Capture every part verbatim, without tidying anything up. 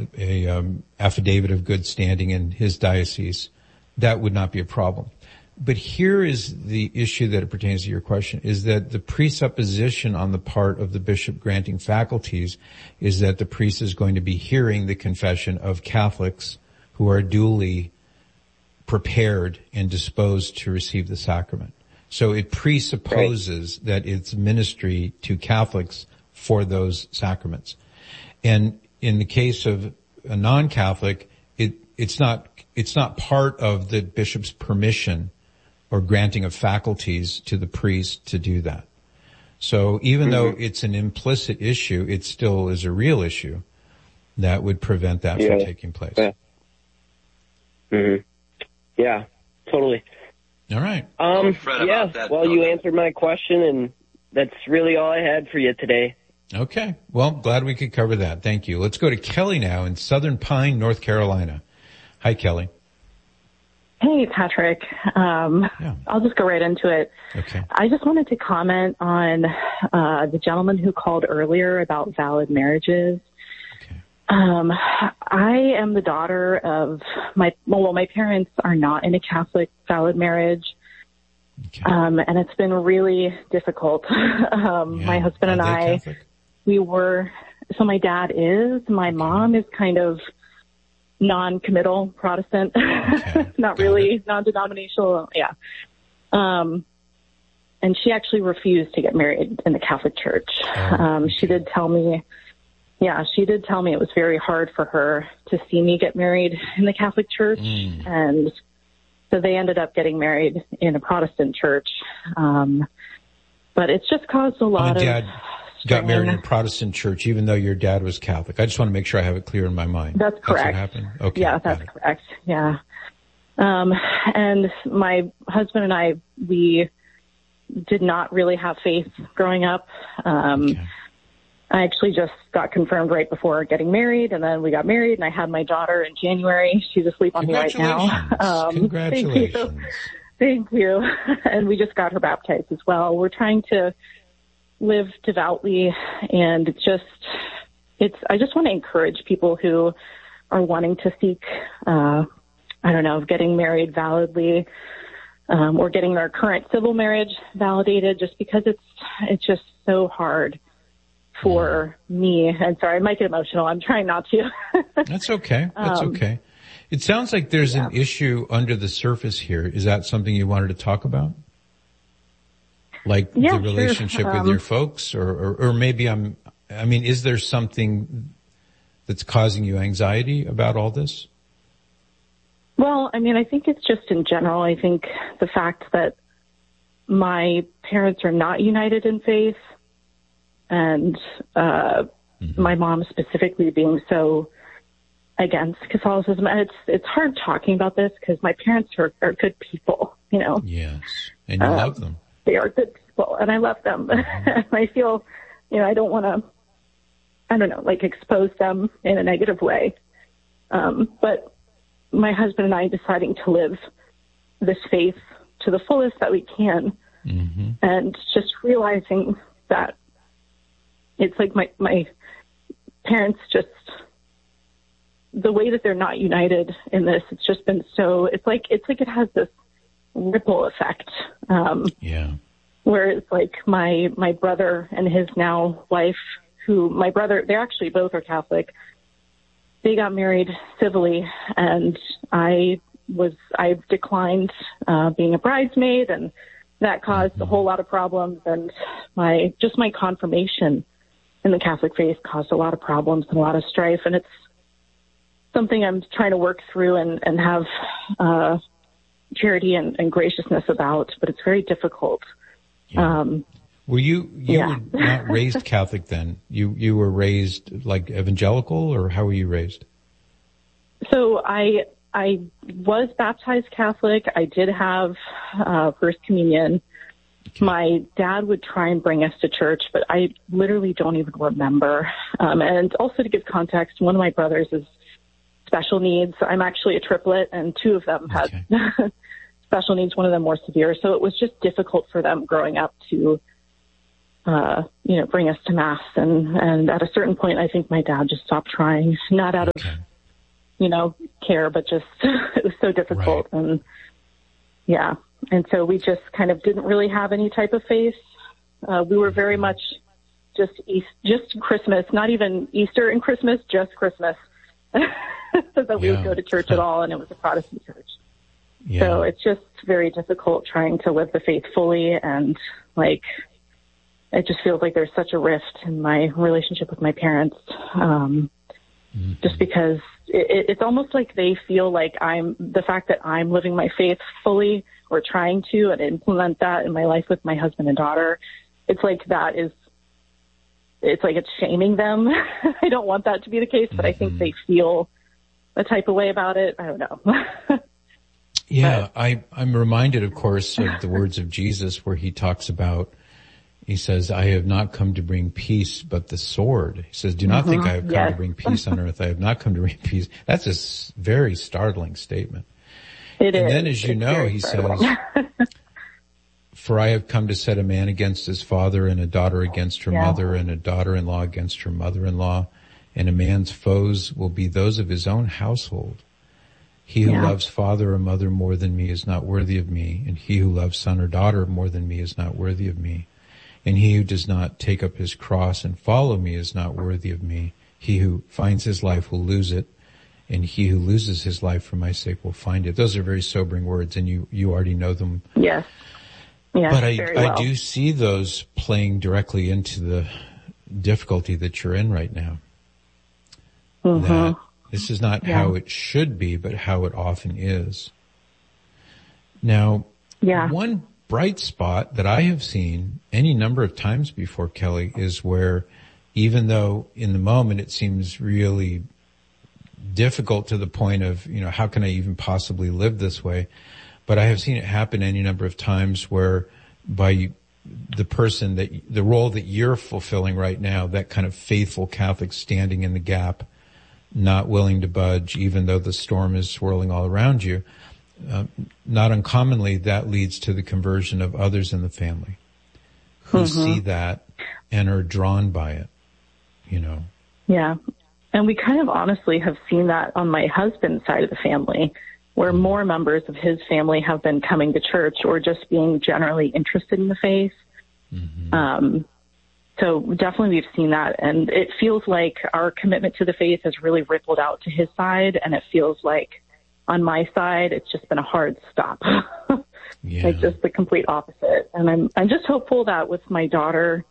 a um, affidavit of good standing in his diocese, that would not be a problem. But here is the issue that it pertains to your question, is that the presupposition on the part of the bishop granting faculties is that the priest is going to be hearing the confession of Catholics who are duly prepared and disposed to receive the sacrament. So it presupposes right. that it's ministry to Catholics for those sacraments. And in the case of a non-Catholic, it, it's not, it's not part of the bishop's permission or granting of faculties to the priest to do that. So even mm-hmm. though it's an implicit issue, it still is a real issue that would prevent that yeah. from taking place. Yeah. Mm-hmm. Yeah, totally. All right. Um, yeah, that, well, you answered my question, and that's really all I had for you today. Okay. Well, glad we could cover that. Thank you. Let's go to Kelly now in Southern Pine, North Carolina. Hi, Kelly. Hey, Patrick. Um, yeah. I'll just go right into it. Okay. I just wanted to comment on uh, the gentleman who called earlier about valid marriages. Okay. Um, I am the daughter of my, well, my parents are not in a Catholic valid marriage. Okay. Um, and it's been really difficult. um, yeah. my husband Are and I, Catholic? we were, so my dad is, my okay. mom is kind of non-committal Protestant, okay. not Got really it. non-denominational. Yeah. Um, and she actually refused to get married in the Catholic Church. Oh, um, okay. she did tell me, yeah, she did tell me it was very hard for her to see me get married in the Catholic Church. Mm. And so they ended up getting married in a Protestant church. Um, but it's just caused a lot My of... dad got married in a Protestant church, even though your dad was Catholic. I just want to make sure I have it clear in my mind. That's correct. That's what happened? Okay. Yeah, that's correct. Yeah. Um, and my husband and I, we did not really have faith growing up. Um, okay. I actually just got confirmed right before getting married, and then we got married, and I had my daughter in January. She's asleep on me right now. Um, Congratulations. Thank you. Thank you. And we just got her baptized as well. We're trying to live devoutly, and it's just, it's, I just want to encourage people who are wanting to seek, uh, I don't know, getting married validly, um, or getting their current civil marriage validated, just because it's, it's just so hard for me. And sorry, I might get emotional. I'm trying not to. That's okay. That's um, okay. It sounds like there's yeah. an issue under the surface here. Is that something you wanted to talk about? Like yeah, the relationship sure. um, with your folks, or, or, or maybe I'm, I mean, is there something that's causing you anxiety about all this? Well, I mean, I think it's just in general. I think the fact that my parents are not united in faith, and uh, mm-hmm. my mom specifically being so against Catholicism. And it's it's hard talking about this because my parents are, are good people, you know. Yes, and you uh, love them. They are good people, and I love them. Mm-hmm. I feel, you know, I don't want to, I don't know, like expose them in a negative way. Um, but my husband and I deciding to live this faith to the fullest that we can, mm-hmm. and just realizing that it's like my, my parents just, the way that they're not united in this, it's just been so, it's like, it's like it has this ripple effect. Um, yeah. Where it's like my, my brother and his now wife, who my brother, they're actually both are Catholic. They got married civilly, and I was, I've declined, uh, being a bridesmaid, and that caused mm-hmm. a whole lot of problems. And my, just my confirmation in the Catholic faith caused a lot of problems and a lot of strife. And it's something I'm trying to work through and, and have, uh, charity and, and graciousness about, but it's very difficult. Yeah. Um, were you, you yeah. were not raised Catholic then? You, you were raised like evangelical, or how were you raised? So I, I was baptized Catholic. I did have, uh, First Communion. Okay. My dad would try and bring us to church, but I literally don't even remember. Um, and also to give context, one of my brothers is special needs. I'm actually a triplet, and two of them had okay. special needs, one of them more severe. So it was just difficult for them growing up to uh, you know, bring us to Mass. And, and at a certain point, I think my dad just stopped trying, not out of, okay. you know, care, but just it was so difficult. Right. And yeah. And so we just kind of didn't really have any type of faith. Uh, we were very much just East, just Christmas, not even Easter and Christmas, just Christmas. That we yeah. would go to church at all, and it was a Protestant church. Yeah. So it's just very difficult trying to live the faith fully, and like it just feels like there's such a rift in my relationship with my parents, um, mm-hmm. just because it, it's almost like they feel like I'm the fact that I'm living my faith fully or trying to and implement that in my life with my husband and daughter. It's like that is. It's like it's shaming them. I don't want that to be the case, but mm-hmm. I think they feel a type of way about it. I don't know. yeah, but, I, I'm reminded, of course, of the words of Jesus where he talks about, he says, I have not come to bring peace, but the sword. He says, do not mm-hmm. think I have come yes. to bring peace on earth. I have not come to bring peace. That's a very startling statement. It and is. then, as you it's know, he says, for I have come to set a man against his father, and a daughter against her yeah. mother, and a daughter-in-law against her mother-in-law. And a man's foes will be those of his own household. He who yeah. loves father or mother more than me is not worthy of me, and he who loves son or daughter more than me is not worthy of me. And he who does not take up his cross and follow me is not worthy of me. He who finds his life will lose it, and he who loses his life for my sake will find it. Those are very sobering words, and you, you already know them. Yes. Yes, but I, very well. I do see those playing directly into the difficulty that you're in right now. Mm-hmm. That this is not yeah. how it should be, but how it often is. Now, yeah. one bright spot that I have seen any number of times before, Kelly, is where even though in the moment it seems really difficult to the point of, you know, how can I even possibly live this way? But I have seen it happen any number of times where by the person that, the role that you're fulfilling right now, that kind of faithful Catholic standing in the gap, not willing to budge even though the storm is swirling all around you, uh, not uncommonly that leads to the conversion of others in the family who mm-hmm. see that and are drawn by it, you know. Yeah. And we kind of honestly have seen that on my husband's side of the family, where mm-hmm. more members of his family have been coming to church or just being generally interested in the faith. Mm-hmm. Um, so definitely we've seen that. And it feels like our commitment to the faith has really rippled out to his side. And it feels like on my side, it's just been a hard stop. yeah. Like just the complete opposite. And I'm, I'm just hopeful that with my daughter,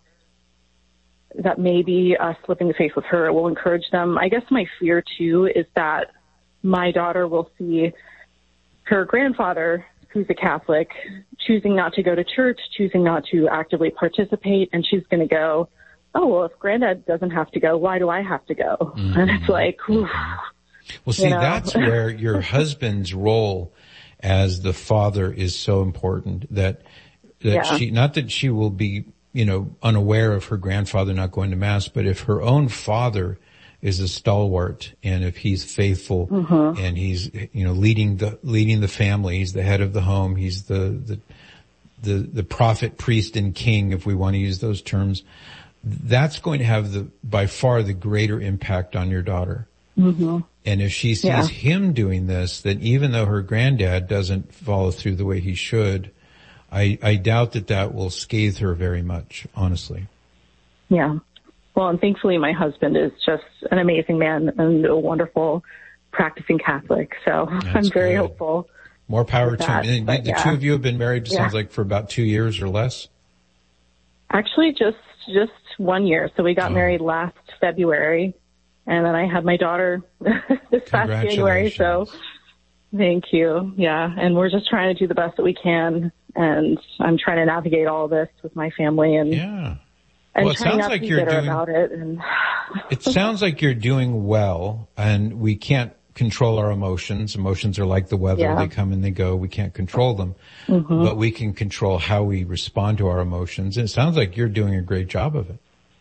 that maybe us slipping the faith with her will encourage them. I guess my fear too is that my daughter will see her grandfather, who's a Catholic, choosing not to go to church, choosing not to actively participate, and she's going to go, oh, well, if Granddad doesn't have to go, why do I have to go? Mm-hmm. And it's like, whew, well, see, you know? That's where your husband's role as the father is so important, that, that yeah. she, not that she will be, you know, unaware of her grandfather not going to Mass, but if her own father is a stalwart, and if he's faithful mm-hmm. and he's, you know, leading the, leading the family, he's the head of the home, he's the, the, the, the prophet, priest, and king, if we want to use those terms, that's going to have the, by far the greater impact on your daughter. Mm-hmm. And if she sees yeah. him doing this, then even though her granddad doesn't follow through the way he should, I, I doubt that that will scathe her very much, honestly. Yeah. Well, and thankfully my husband is just an amazing man and a wonderful practicing Catholic. So That's I'm very good. hopeful. More power to him. The yeah. two of you have been married, it yeah. sounds like, for about two years or less? Actually, just just one year. So we got oh. married last February, and then I had my daughter this past January. So thank you. Yeah, and we're just trying to do the best that we can, and I'm trying to navigate all this with my family and yeah. and well, it trying sounds not like to be you're bitter doing, about it. And it sounds like you're doing well, and we can't control our emotions. Emotions are like the weather. Yeah. They come and they go. We can't control them, mm-hmm. but we can control how we respond to our emotions. And it sounds like you're doing a great job of it.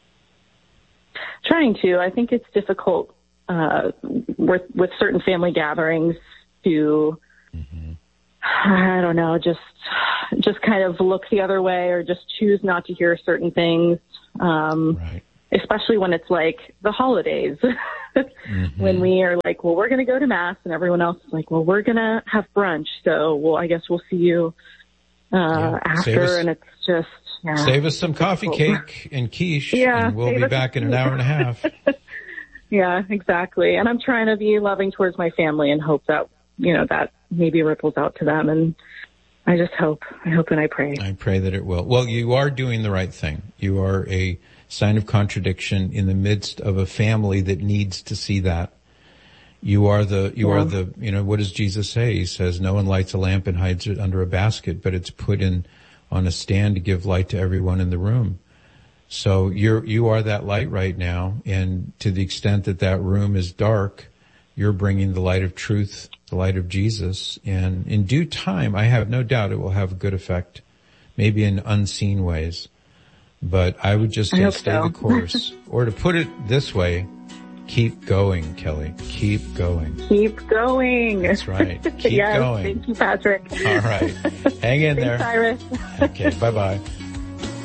Trying to. I think it's difficult uh, with, with certain family gatherings to mm-hmm. I don't know, just, just kind of look the other way or just choose not to hear certain things. Um, right. Especially when it's like the holidays, mm-hmm. when we are like, well, we're going to go to mass, and everyone else is like, well, we're going to have brunch. So, well, I guess we'll see you, uh, yeah. after. Us, and it's just, yeah, save us some coffee cake and quiche, yeah, and we'll be back in an hour and a half. Yeah, exactly. And I'm trying to be loving towards my family and hope that, you know, that maybe ripples out to them. And I just hope, I hope and I pray. I pray that it will. Well, you are doing the right thing. You are a sign of contradiction in the midst of a family that needs to see that. You are the, you yeah. are the, you know, what does Jesus say? He says, no one lights a lamp and hides it under a basket, but it's put in on a stand to give light to everyone in the room. So you're, you are that light right now. And to the extent that that room is dark, you're bringing the light of truth, the light of Jesus. And in due time, I have no doubt it will have a good effect, maybe in unseen ways. But I would just say stay so. the course. Or to put it this way, keep going, Kelly. Keep going. Keep going. That's right. Keep yes, going. Thank you, Patrick. All right. Hang in Thanks, there. Cyrus. Okay. Bye-bye.